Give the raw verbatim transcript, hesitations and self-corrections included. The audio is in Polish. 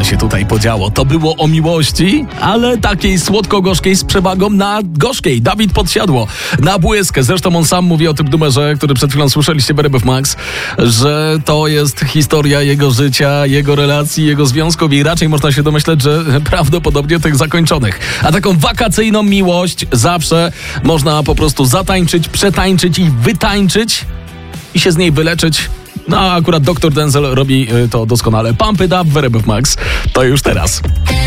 się tutaj podziało. To było o miłości, ale takiej słodko-gorzkiej z przewagą na gorzkiej. Dawid Podsiadło na błyskę. Zresztą on sam mówi o tym numerze, który przed chwilą słyszeliście w R M F Max, że to jest historia jego życia, jego relacji, jego związków i raczej można się domyśleć, że prawdopodobnie tych zakończonych. A taką wakacyjną miłość zawsze można po prostu zatańczyć, przetańczyć i wytańczyć i się z niej wyleczyć. No a akurat doktor Denzel robi to doskonale. Pump It Up w R M F Max. To już teraz.